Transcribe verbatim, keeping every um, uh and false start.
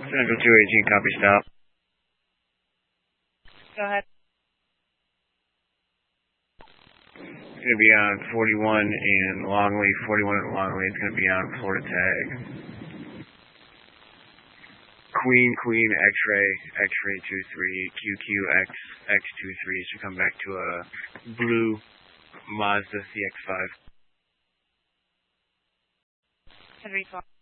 Central two eighteen, copy stop. Go ahead. It's going to be on forty-one in Longley, forty-one in Longley. It's going to be on Florida tag. Queen, Queen, X-ray, X-ray two three, Q Q X, X two three should come back to a blue Mazda C X five. ten three four.